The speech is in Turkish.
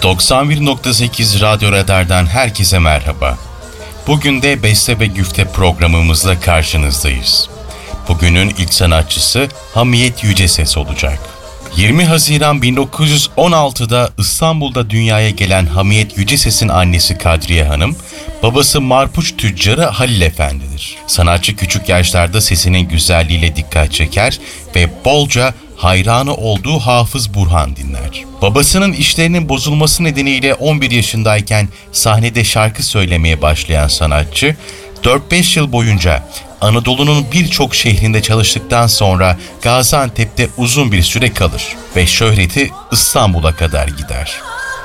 91.8 Radyo Radar'dan herkese merhaba. Bugün de Beste ve Güfte programımızla karşınızdayız. Bugünün ilk sanatçısı Hamiyet Yüceses olacak. 20 Haziran 1916'da İstanbul'da dünyaya gelen Hamiyet Yüceses'in annesi Kadriye Hanım, babası marpuç tüccarı Halil Efendi'dir. Sanatçı küçük yaşlarda sesinin güzelliğiyle dikkat çeker ve bolca hayranı olduğu Hafız Burhan dinler. Babasının işlerinin bozulması nedeniyle 11 yaşındayken sahnede şarkı söylemeye başlayan sanatçı, 4-5 yıl boyunca Anadolu'nun birçok şehrinde çalıştıktan sonra Gaziantep'te uzun bir süre kalır ve şöhreti İstanbul'a kadar gider.